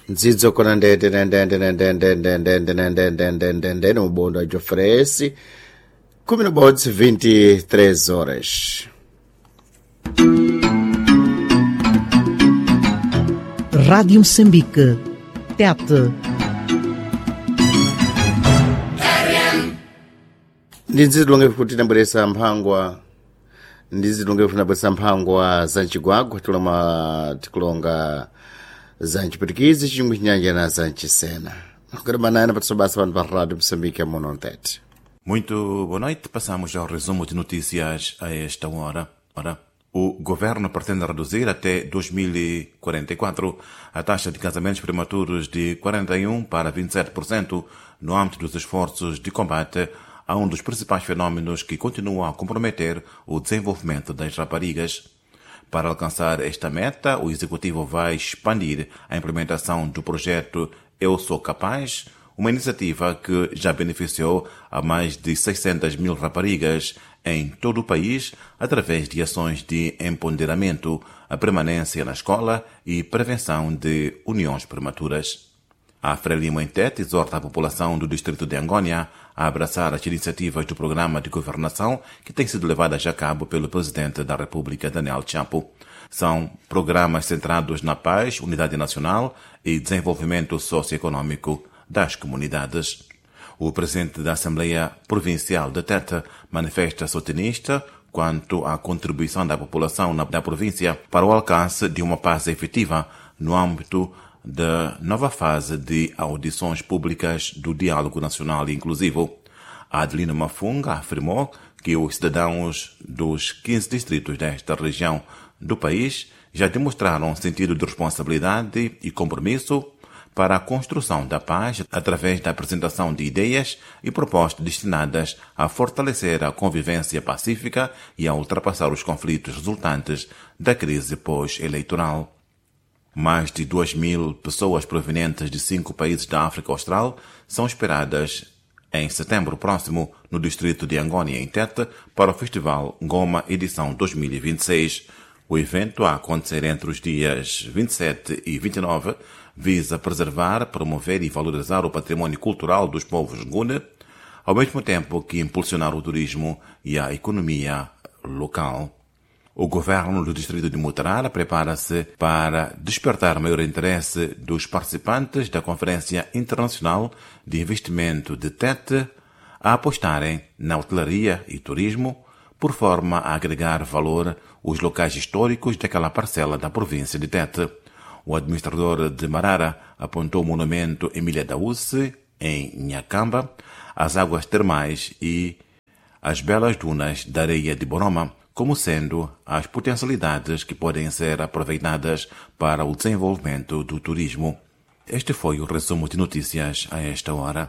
Nzidzo kona ndende no mubondo de oferece 23 horas. Rádio Moçambique, TET. Ndizilonge kuti nambulesa mphangwa ndizilonge kuti nambulesa mphangwa za mchigwagwa tikulonga za mchipitikizi chimwe chinyanja na za mchisena nakukira banana patisobasa pano pa Rádio Moçambique a Monontet. Muito boa noite, passamos ao resumo de notícias a esta hora. O governo pretende reduzir até 2044 a taxa de casamentos prematuros de 41% para 27% no âmbito dos esforços de combate a um dos principais fenômenos que continuam a comprometer o desenvolvimento das raparigas. Para alcançar esta meta, o Executivo vai expandir a implementação do projeto Eu Sou Capaz, uma iniciativa que já beneficiou a mais de 600 mil raparigas em todo o país através de ações de empoderamento, a permanência na escola e prevenção de uniões prematuras. A Frelimo em Tete exorta a população do distrito de Angônia a abraçar as iniciativas do programa de governação que têm sido levadas a cabo pelo Presidente da República, Daniel Chapo. São programas centrados na paz, unidade nacional e desenvolvimento socioeconômico das comunidades. O Presidente da Assembleia Provincial de Tete manifesta-se otimista quanto à contribuição da população da província para o alcance de uma paz efetiva no âmbito da nova fase de audições públicas do Diálogo Nacional Inclusivo. Adelino Mafunga afirmou que os cidadãos dos 15 distritos desta região do país já demonstraram sentido de responsabilidade e compromisso para a construção da paz através da apresentação de ideias e propostas destinadas a fortalecer a convivência pacífica e a ultrapassar os conflitos resultantes da crise pós-eleitoral. Mais de 2.000 pessoas provenientes de 5 países da África Austral são esperadas em setembro próximo no distrito de Angônia, em Tete, para o Festival Ngoma Edição 2026. O evento, a acontecer entre os dias 27 e 29, visa preservar, promover e valorizar o patrimônio cultural dos povos Ngune, ao mesmo tempo que impulsionar o turismo e a economia local. O governo do distrito de Mutarara prepara-se para despertar maior interesse dos participantes da Conferência Internacional de Investimento de Tete a apostarem na hotelaria e turismo, por forma a agregar valor aos locais históricos daquela parcela da província de Tete. O administrador de Marara apontou o monumento Emília Daúce, em Nhacamba, as águas termais e as belas dunas da areia de Boroma, como sendo as potencialidades que podem ser aproveitadas para o desenvolvimento do turismo. Este foi o resumo de notícias a esta hora.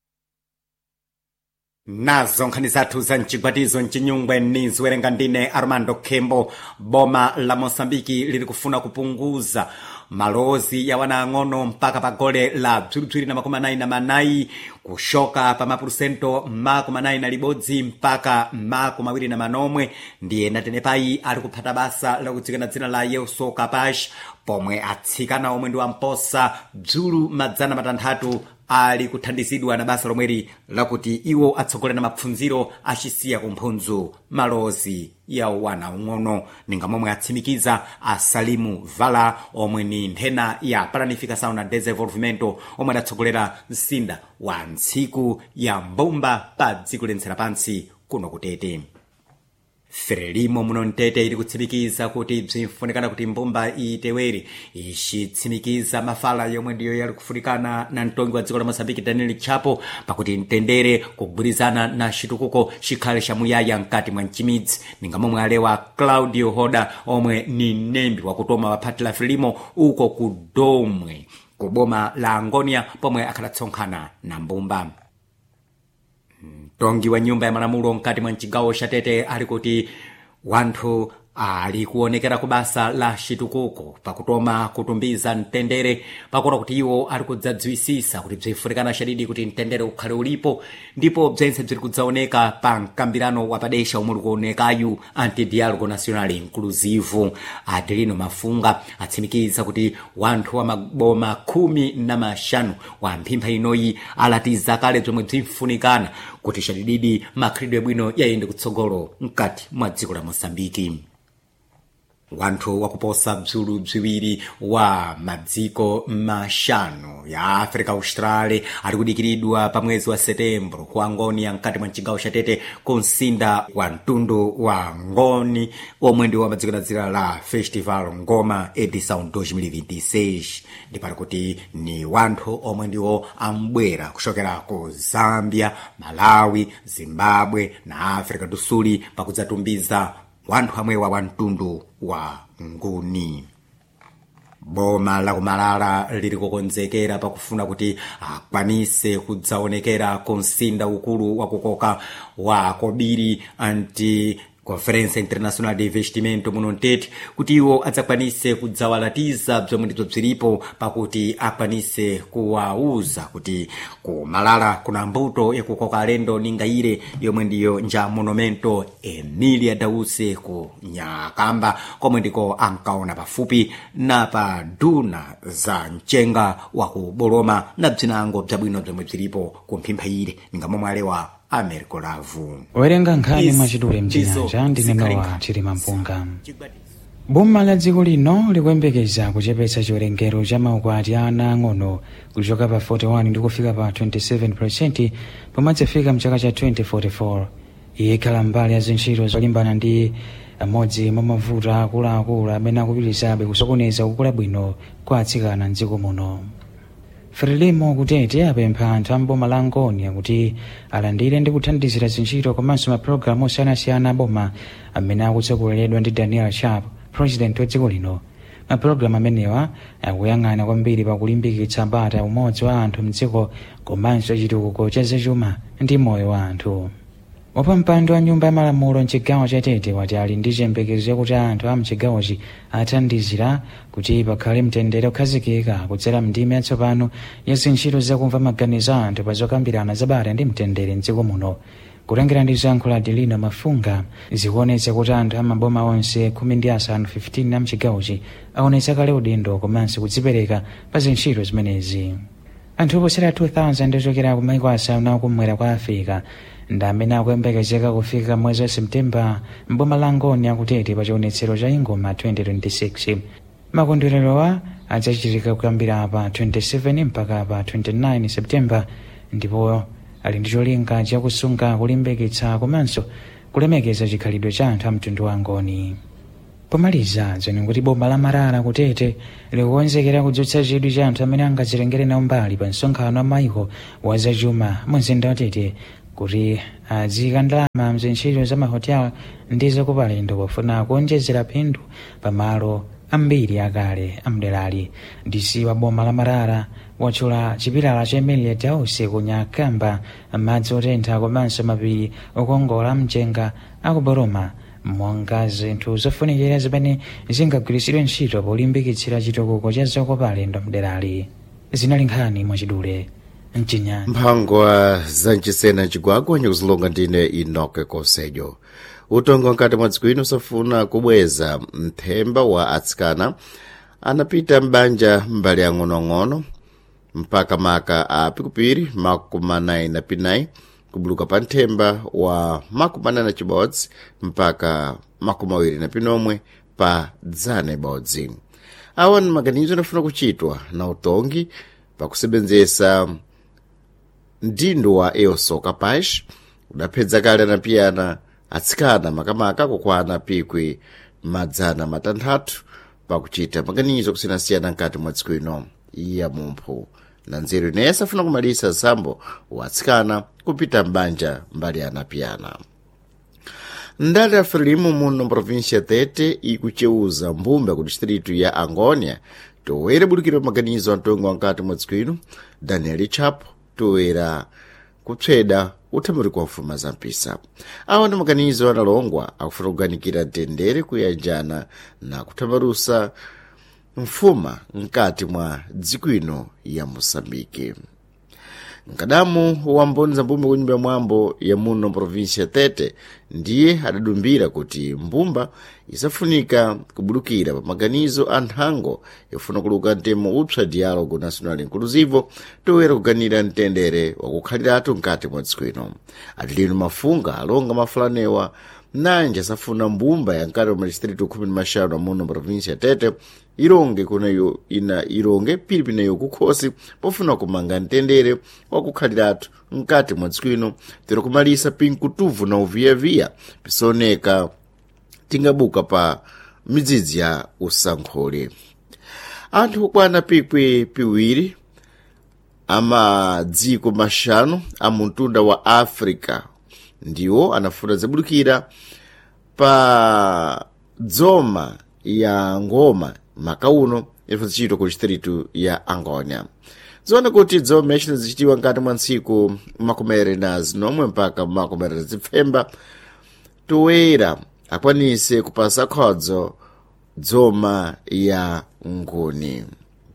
Nazo nkhani zathu za mchigwatizo mchinyungwe niziwerenga ndine Armando Kembo. Boma la Mosambiki lili kufuna kupunguza malozi ya wanaang'ono mpaka pa gole la bzwiribzwiri na 94 kushoka pa mapurusento 94 mpaka 29 ndiye natenepayi ali kuphata basa lakutsikana dzina la Eu Sou Capaz, pomwe atsikana omwe ndi wamposa bzulu 300 ali kuthandizidwa na basa lomweri lakuti iwo atsogolera mapfunziro achisiya kumphunzu malozi ya wanaang'ono, ninga momwe atsimikiza a Salimu Vala omwe ni nthena ya planificação na desenvolvimento omwe adatsogolera msinda wa ntsiku ya mbumba pa dziko lentsera pansi kuno kutete. Frelimo muno mtete ili kutsimikiza kuti bzinfunikana kuti mbumba itewere ixitsimikiza mafala yomwe ndiyo yali kufunikana na mtongi wa dziko la Mozambiki Daniel Chapo pakuti mtendere kugwirizana na chitukuko chikhale chamuyaya mkati mwa mchimidzi, ninga momwe alewa Claudio Hoda omwe ni nembi wakutoma waphati la Frelimo uko kudomwe kuboma la Angônia pomwe akhalatsonkana na mbumba. Tongi wa nyumba ya malamulo mkati mwa mchigawo cha Tete ali kuti wanthu ali kuonekera ku basa la chitukuko pakutoma kutumbiza mtendere pakuona kuti iwo ali kudzadziwisisa kuti bzifunikana chadidi kuti mtendere ukhale ulipo ndipo bzense bziri kudzaoneka pa mkambirano wapadesha omwe likuonekayu anti-dialogo national inclusive. Adelino Mafunga atsimikiza kuti wanthu wa maboma 15 wa mphimpha inoyi alatiza kale bzomwe bzimfunikana kuti chadididi makhalidwe bwino yayende kutsogolo mkati mwa dziko la Mosambiki. Wanthu wakuposa bzulu bziwiri wa madziko mashanu ya Africa Austral ali kudikiridwa pa mwezi wa Setembro ku Angonia mkati mwa chigawo cha Tete ku msinda wa mtundu wa Ngoni omwe ndi wa madziko la Festival Ngoma Edição 2026. Ndipali kuti ni wanthu omwe ndiwo ambwera kuchokera ku Zambia, Malawi, Zimbabwe na Africa do Sul pakudzatumbiza wanthu amwewa wa mtundu wa Ngoni. Boma la Kumalala liri kukonzekera pakufuna kuti akwanise kudzaonekera ku msinda ukulu wa kukoka wa Kobiri anti Conference International de Investimento muno Tete kuti iwo adzakwanise kudzawalatiza bzomwe ndibzo bzilipo pakuti akwanise kuwauza kuti Kumalala kuna mbuto yakukoka alendo ningaire yomwe ndiyo nja monumento Emilia Dause ku Nyakamba komwe ndiko ankaona pafupi na pa duna za mchenga wa kuboloma na bzinango bzabwino bzomwe bzilipo ku mphimpha ire ningamomwe alewa Americo Lavu. Werenga nkhani mwachidule mchinyanja ndinenowa chilima mpunga. Boma la dziko lino likuyembekeza kuchepetsa chiwerengero cha maukwati a ana ang'ono kuchoka pa 41 ndi kufika pa 27% pomadzafika mchaka cha 2044. Iye ikhala mbali ya zintchito zolimbana ndi amodzi mwa mavuto akuluakulu amene akupitirizabe kusokoneza kukula bwino kwa atsikana mdziko muno. Frelimo Kutete apempha anthu amboma la Ngoni kuti alandire ndi kuthandizira zintchito komanso mapulogalamu osiyanasiyana aboma amene akutsogoleredwa ndi Daniel Sharp, president wa dziko lino. Mapulogalamu amenewa akuyang'ana kwambiri pakulimbikitsa bata umodzi wa anthu mdziko komanso chitukuko cha zachuma ndi moyo wa anthu. Wapampando wa nyumba ya malamulo mchigawo cha Tete wati ali ndi chiyembekezo kuti anthu a mchigawochi athandizira kuti pakhale mtendere okhazikika kudzera mndime yatsopano ya zintchito zakumva maganizo a anthu pa zokambirana zabata ndi mtendere mdziko muno. Kulengera ndi zankho la Adelino Mafunga zikuonetsa kuti anthu amaboma onse 15 a mchigawochi aonetsa kale udindo komanso kudzipereka pa zintchito zimenezi. Anthu oposera 2000 ochokera ku maiko asanu akumwera kwa Afrika ndi amene akuyembekezeka kufika mwezi wa Septemba mboma la Ngoni akutete pa chionetsero cha Ingoma 2026. Makondwererowa adzachitika kuyambira pa 27 mpaka pa 29 Septemba ndipo ali ndi cholinga chakusunga kulimbikitsa komanso kulemekeza chikhalidwe cha anthu a mtundu wa Ngoni. Pomaliza zoni kuti boma la Marara kutete likukonzekera kudzutsa chidwi cha anthu amene angadzitengere nawo mbali pa msonkhano wa maiko wa zachuma mu mzinda wa Tete kuti azika ndalama mzintchito za mahotela ndi zakupalendo pofuna kuonjezera phindu pamalo ambiri akale amderali. DC wa boma la Marara watchula chipilala cha Emilia Dause ku Nyakamba madzi otentha komanso mapiri okongola mchenga akuboroma monga zinthu zofunikira zimene zingagwiritsidwe ntchito polimbikitsira chitukuko cha zakupalendo mderali. Zinali nkhani mwachidule mchinyanja. Mphangwa zanchisena chigwagwa nyakuzilonga ndine Inoke Kosejo. Utongo nkati mwadziko ino safuna kubweza mthemba wa atsikana anapita mbanja mbali ya ng'onong'ono mpaka maka a pikupiri makumanayi na pinayi kubuluka pa nthemba wa makumanayi na chibodzi mpaka makumawiri na pinomwe pa dzana ibodzi. Awa ni maganizo anafuna kuchitwa na utongi pakusebenzesa mdindo wa EOSO Kapaz udapedza kale anapiyana atsikana makamaka kukwana pikwi madzana matanthatu pakuchita maganizo kusiyanasiyana nkati mwa dziko ino ya mumphu na nzeru inesa afuna kumalisa sambo wa atsikana kupita mbanja mbali anapiyana. Ndale ya Frelimo muno provincia Tete ikucheuza mbumba ku distritu ya Angonia towera bulikira maganizo antongo nkati mwa dziko ino Daniel Chapo towera kupseda uthamiri kwa mfuma za mpisa. Awa ndi maganizo analongwa akufuna kuganikira mtendere kuyanjana na kuthamarusa mfuma mkati mwa dziko ino ya Moçambique. Mkadamu wa mboni za mbumba kunyumba mwambo ya muno provinsi ya Tete ndiye adadumbira kuti mbumba isafunika kubulukira pa maganizo anthango yafuna kuluka ntemo upsa dialogo nacional inclusivo toera kuganira mtendere wakukhaliratu mkati mwa dziko ino. Atilino mafunga alonga mafulanewa nanja safuna mbumba ya mkati wa madistritu 15 muno provinsi ya Tete ironge kunayo ina ironge pilipineyo kukhosi pofuna kumanga mtendere wakukhaliratu mkati mwa dziko ino tero kumalisa pinkutuvu na uviyaviya pisoneka tingabuka pa midzidzi ya usankhole. Anthu kukwana pikwi piwiri amadziko maxanu a muntunda wa Africa ndiwo anafuna zabulukira pa dzoma ya ngoma makauno ilifuzachitwa ku distritu ya Angonia. Zona kuti dzoma yachino zichitiwa nkati mwa ntsiku makumere na zinomwe mpaka makumere na zipfemba toera akwanise kupasa khodzo dzoma ya ngoni.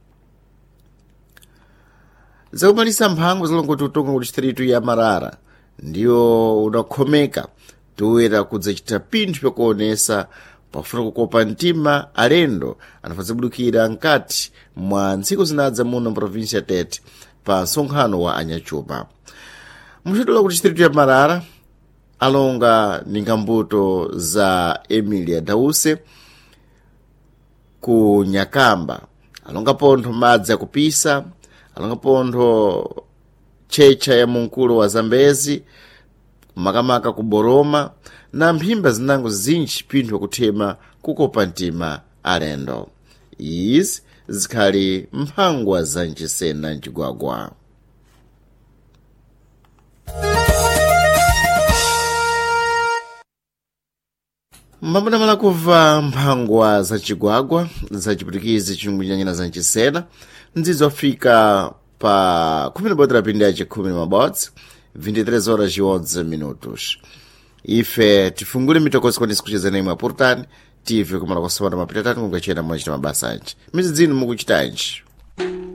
Zakumalisa mphango zalongoti utonga ku distritu ya Marara ndiyo unakhomeka toera kudzachita pinthu pyakuonesa pafuna kukopa mtima alendo anafazibulukira nkati mwa ntsiku zinadza muno provinsi ya Tete pa nsonkhano wa anyachuma. Mutitola ku distritu ya Marara alonga ningambuto za Emilia Dause ku Nyakamba, alonga pontho madzi akupisa, alonga pontho checha ya munkulo wa Zambezi, makamaka ku Boroma na mphimba zinango zinji pinthu kuthema kukopa mtima alendo. Izi zikhali mphangwa za nchisena mchigwagwa. Mbambona malakuva mphangwa za chigwagwa za chiputikizi chungunyanyina za nchisena ndzidzo afika pa 10 pindi ya 10 23 horas e 11 minutos. Ife tifungule mitokosi kwa nisikucheza na imwe apurtani tive kumala kwa samana mapita tatu kungachena mwachita mabasanji mizidzini mukuchitanji.